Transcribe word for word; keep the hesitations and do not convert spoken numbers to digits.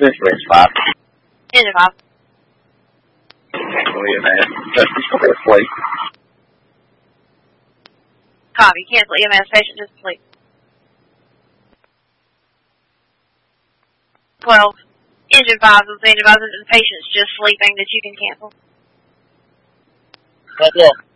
This is five. Engine five. Oh, yeah, man. Just asleep. Copy. Cancel E M S. Patient just asleep. twelve. Engine five was the engine five. The patient's just sleeping that you can cancel. That's it.